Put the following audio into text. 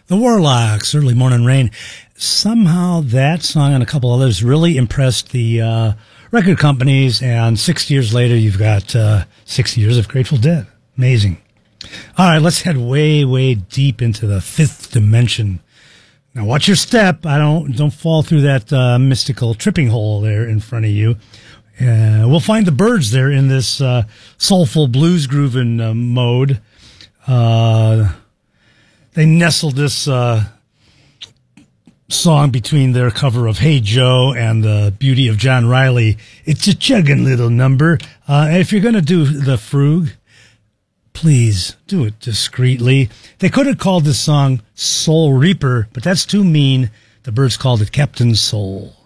The Warlocks, Early Morning Rain. Somehow that song and a couple others really impressed the record companies, and 60 years later you've got 60 years of Grateful Dead. Amazing. All right, let's head way, way deep into the fifth dimension. Now watch your step. Don't fall through that mystical tripping hole there in front of you. We'll find the Byrds there in this soulful blues grooving mode. They nestled this song between their cover of Hey Joe and the beauty of John Riley. It's a chugging little number. If you're going to do the Frug, please do it discreetly. They could have called this song Soul Reaper, but that's too mean. The Byrds called it Captain Soul.